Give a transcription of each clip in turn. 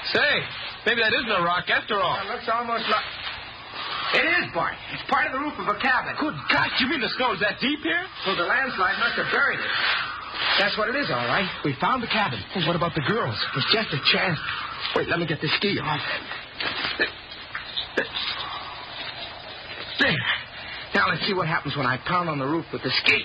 Say, maybe that isn't a rock after all. It looks almost like... It is, Bart. It's part of the roof of a cabin. Good God, you mean the snow's that deep here? Well, the landslide must have buried it. That's what it is, all right. We found the cabin. Well, what about the girls? It was just a chance. Wait, let me get the ski off. There. Now let's see what happens when I pound on the roof with the ski.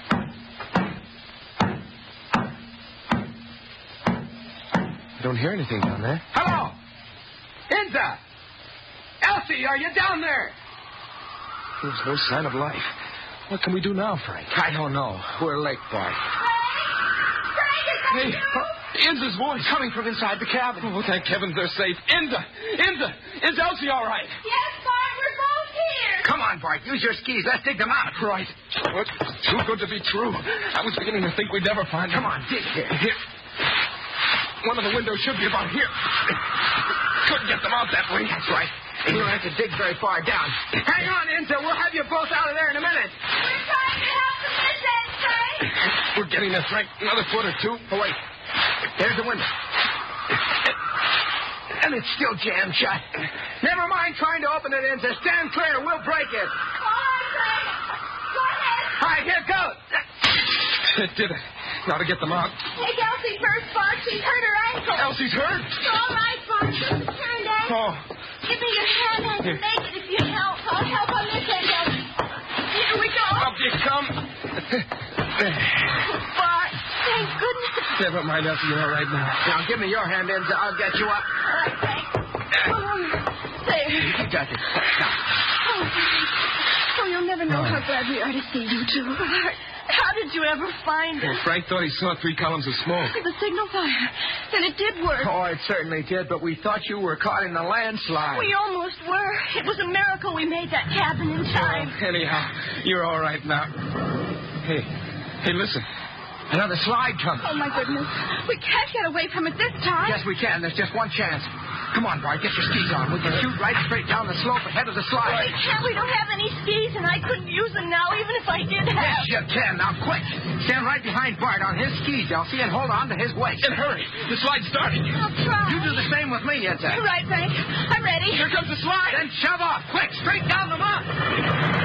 I don't hear anything down there. Hello! Inza! Elsie, are you down there? There's no sign of life. What can we do now, Frank? I don't know. We're late, Bart. Frank, is that Hey, you? Inza's voice. Coming from inside the cabin. Oh, thank heavens they're safe. Inza! Is Elsie all right? Yes, Bart, we're both here. Come on, Bart. Use your skis. Let's dig them out. Right. Well, too good to be true. I was beginning to think we'd never find them. Come on, dig here. Here. One of the windows should be about here. Couldn't get them out that way. That's right. And you don't have to dig very far down. Hang on, Inza. We'll have you both out of there in a minute. We're trying to help them this end, Frank. We're getting there, Frank. Another foot or two. Oh, wait. There's the window. And it's still jammed shut. Never mind trying to open it, Inza. Stand clear. We'll break it. All right, Frank. Go ahead. All right, here goes. It did it. Now to get them out. Take Elsie first, Bart. She's hurt her ankle. Elsie's hurt. All right, Bart. Turned ankle. Oh. Give me your hand. I can make it if you help. I'll help on this end, Elsie. Here we go. Up you come. Bart, thank goodness. Never mind, Elsie. You're all right now. Now, give me your hand, Inza. I'll get you up. All right, Frank. There. You got it. Now. Oh, you'll never know how glad we are to see you two. Bart, how did you ever find us? Well, Frank thought he saw 3 columns of smoke. The signal fire. And it did work. Oh, it certainly did, but we thought you were caught in the landslide. We almost were. It was a miracle we made that cabin in time. Anyhow, you're all right now. Hey, listen. Another slide coming. Oh, my goodness. We can't get away from it this time. Yes, we can. There's just one chance. Come on, Bart. Get your skis on. We can shoot right straight down the slope ahead of the slide. We can't. We don't have any skis, and I couldn't use them now, even if I did have. Yes, you can. Now, quick. Stand right behind Bart on his skis, Elsie, and hold on to his waist. And hurry. The slide's starting. I'll try. You do the same with me, Inza. Right, Frank. I'm ready. Here comes the slide. Then shove off. Quick, straight down the mountain.